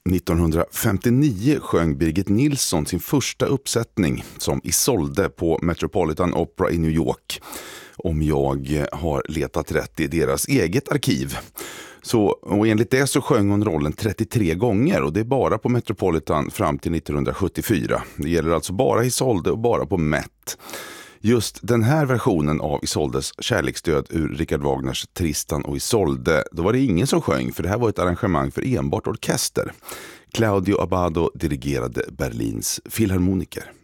1959 sjöng Birgit Nilsson sin första uppsättning som Isolde på Metropolitan Opera i New York. Om jag har letat rätt i deras eget arkiv. Och enligt det så sjöng hon rollen 33 gånger och det är bara på Metropolitan fram till 1974. Det gäller alltså bara Isolde och bara på Met. Just den här versionen av Isoldes kärleksdöd ur Richard Wagners Tristan och Isolde, då var det ingen som sjöng för det här var ett arrangemang för enbart orkester. Claudio Abbado dirigerade Berlins filharmoniker.